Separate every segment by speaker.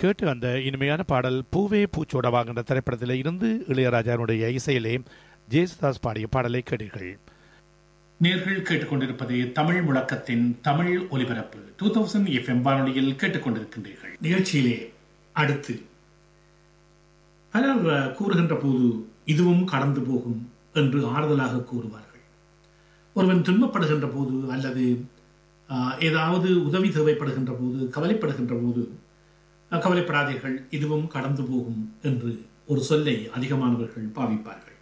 Speaker 1: கேட்டு அந்த இனிமையான பாடல் பூவே பூச்சோடவாகின்ற திரைப்படத்தில் இருந்து இளையராஜாவுடைய இசையிலே ஜேசுதாஸ் பாடிய பாடலை கேட்டீர்கள்.
Speaker 2: நேர்கள் கேட்டுக்கொண்டிருப்பது தமிழ் முழக்கத்தின் தமிழ் ஒலிபரப்பு 2000 FM வானொலியில் கேட்டுக்கொண்டிருக்கின்றீர்கள். நிகழ்ச்சியிலே அடுத்து பலர் கூறுகின்ற போது இதுவும் கடந்து போகும் என்று ஆறுதலாக கூறுவார்கள். ஒருவன் துன்பப்படுகின்ற போது அல்லது ஏதாவது உதவி தேவைப்படுகின்ற போது, கவலைப்படுகின்ற போது, கவலைப்படாதீர்கள், இதுவும் கடந்து போகும் என்று ஒரு சொல்லை அதிகமானவர்கள் பாவிப்பார்கள்.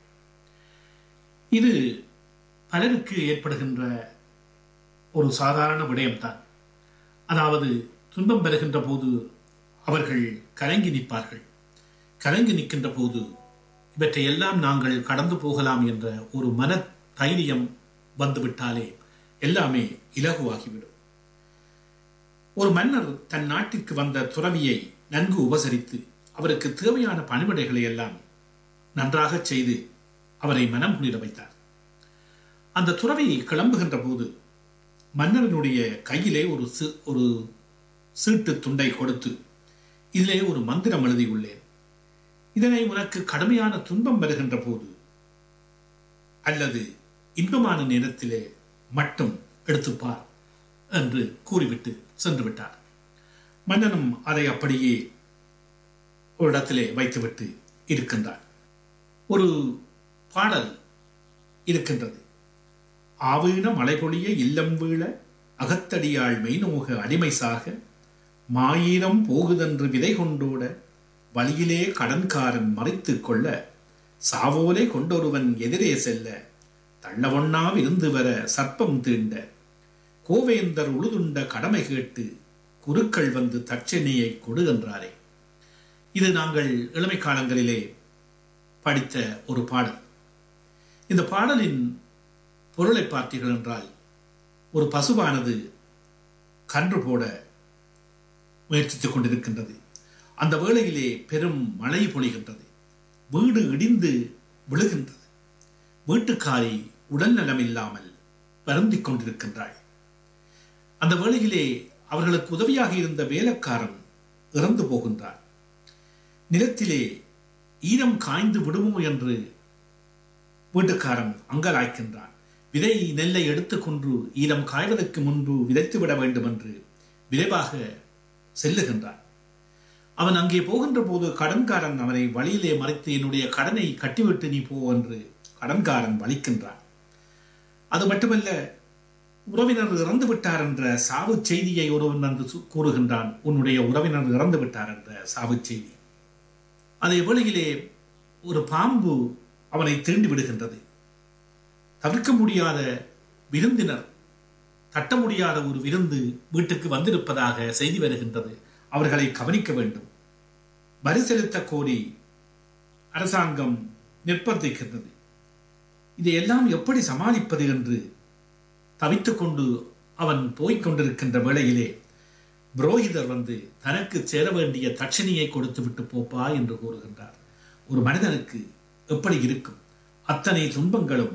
Speaker 2: இது பலருக்கு ஏற்படுகின்ற ஒரு சாதாரண விடயம்தான். அதாவது துன்பம் பெறுகின்ற போது அவர்கள் கலங்கி நிற்பார்கள். கலங்கி நிற்கின்ற போது இவற்றையெல்லாம் நாங்கள் கடந்து போகலாம் என்ற ஒரு மன தைரியம் வந்துவிட்டாலே எல்லாமே இலகுவாகிவிடும். ஒரு மன்னர் தன் நாட்டிற்கு வந்த துறவியை நன்கு உபசரித்து அவருக்கு தேவையான பணிவிடைகளை எல்லாம் நன்றாக செய்து அவரை மனம் குளிர வைத்தார். அந்த துறவி கிளம்புகின்ற போது மன்னரனுடைய கையிலே ஒரு சீட்டு துண்டை கொடுத்து, இதிலே ஒரு மந்திரம் எழுதியுள்ளேன், இதனை உனக்கு கடுமையான துன்பம் வருகின்ற போது அல்லது இன்பமான நேரத்திலே மட்டும் எடுத்துப்பார் என்று கூறிவிட்டு சென்று விட்டார். மன்னனும் அதை அப்படியே ஒரு இடத்திலே வைத்துவிட்டு இருக்கின்றார். ஒரு பாடல் இருக்கின்றது. ஆவீன மலைபொழிய இல்லம் வீழ அகத்தடியாள் மெய்நோக அடிமை சாக மாயிரம் போகுதென்று விதை கொண்டோட வழியிலே கடன்காரன் மறைத்து கொள்ள சாவோலே கொண்டொருவன் எதிரே செல்ல தள்ளவொண்ணாவிருந்து வர சர்ப்பம் தீண்ட கோவேந்தர் உழுதுண்ட கடமை கேட்டு குருக்கள் வந்து தட்சணையை கொடு என்றாரே. இது நாங்கள் இளமை காலங்களிலே படித்த ஒரு பாடல். இந்த பாடலின் பொருளை பார்த்தீர்கள் என்றால், ஒரு பசுவானது கன்று போட முயற்சித்துக் கொண்டிருக்கின்றது. அந்த வேளையிலே பெரும் மழை பொழிகின்றது. வீடு இடிந்து விழுகின்றது. வீட்டுக்காரி உடல் நலமில்லாமல் வருந்திக் கொண்டிருக்கின்றாள். அந்த வேளையிலே அவர்களுக்கு உதவியாக இருந்த வேலைக்காரன் இறந்து போகின்றார். நிலத்திலே ஈரம் காய்ந்து விடுமோ என்று வீட்டுக்காரன் அங்கலாய்க்கின்றான். விதை நெல்லை எடுத்துக்கொண்டு ஈரம் காய்வதற்கு முன்பு விதைத்துவிட வேண்டும் என்று விரைவாக செல்லுகின்றான். அவன் அங்கே போகின்ற போது கடன்காரன் அவனை வழியிலே மறைத்து, என்னுடைய கடனை கட்டிவிட்டு நீ போ என்று கடன்காரன் வலிக்கின்றான். அது மட்டுமல்ல, உறவினர் இறந்து விட்டார் என்ற சாவு செய்தியை ஒருவன் வந்து கூறுகின்றான். உன்னுடைய உறவினர் இறந்து விட்டார் என்ற சாவு செய்தி. அதே வேளையிலே ஒரு பாம்பு அவனை தீண்டி விடுகின்றது. தவிர்க்க முடியாத விருந்தினர், தட்ட முடியாத ஒரு விருந்து வீட்டுக்கு வந்திருப்பதாக செய்தி வருகின்றது. அவர்களை கவனிக்க வேண்டும். வரி செலுத்த கோரி அரசாங்கம் நிர்பந்திக்கின்றது. இதையெல்லாம் எப்படி சமாளிப்பது என்று தவித்துக் கொண்டு அவன் போய்கொண்டிருக்கின்ற வேளையிலே புரோகிதர் வந்து தனக்கு சேர வேண்டிய தட்சணையை கொடுத்து விட்டு போப்பா என்று கூறுகின்றார். ஒரு மனிதனுக்கு எப்படி இருக்கும்? அத்தனை துன்பங்களும்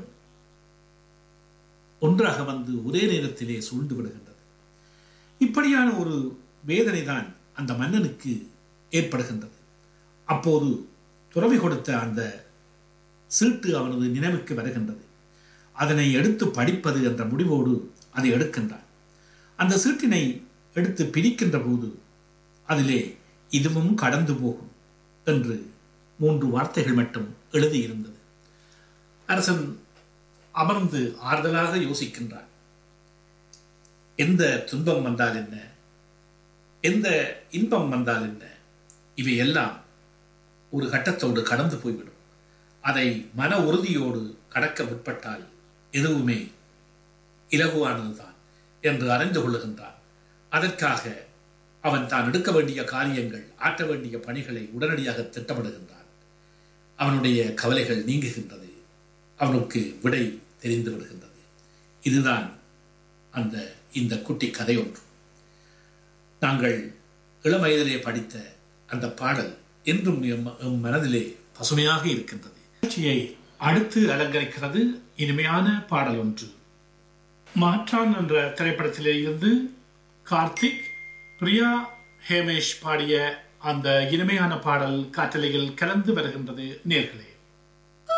Speaker 2: ஒன்றாக வந்து ஒரே நேரத்திலே சூழ்ந்து விடுகின்றது. இப்படியான ஒரு வேதனை தான் அந்த மன்னனுக்கு ஏற்படுகின்றது. அப்போது துறவி கொடுத்த அந்த சீட்டு அவனது நினைவுக்கு வருகின்றது. அதனை எடுத்து படிப்பது என்ற முடிவோடு அதை எடுக்கின்றான். அந்த சீட்டினை எடுத்து பிரிக்கின்ற போது அதிலே இதுவும் கடந்து போகும் என்று 3 வார்த்தைகள் மட்டும் எழுதியிருந்தது. அரசன் அமர்ந்து ஆறுதலாக யோசிக்கின்றான். எந்த துன்பம் வந்தால் என்ன, எந்த இன்பம் வந்தால் என்ன, இவையெல்லாம் ஒரு கட்டத்தோடு கடந்து போய்விடும். அதை மன உறுதியோடு கடக்க முற்பட்டால் எதுவுமே இலகுவானதுதான் என்று அறிந்து கொள்ளுகின்றான். அதற்காக அவன் தான் எடுக்க வேண்டிய காரியங்கள், ஆற்ற வேண்டிய பணிகளை உடனடியாக திட்டமிடுகின்றான். அவனுடைய கவலைகள் நீங்குகின்றது. அவனுக்கு விடை தெரிந்து விடுகின்றது. இதுதான் இந்த குட்டி கதை ஒன்று. நாங்கள் இளம் வயதிலே படித்த அந்த பாடல் என்றும் எம் மனதிலே பசுமையாக இருக்கின்றது. நிகழ்ச்சியை அடுத்து அலங்கரிக்கிறது இனிமையான பாடல் ஒன்று. மாற்றான் என்ற திரைப்படத்திலே இருந்து கார்த்திக், பிரியா ஹேமேஷ் பாடிய அந்த இனிமையான பாடல் காற்றலையில் கலந்து வருகின்றது நேர்களே.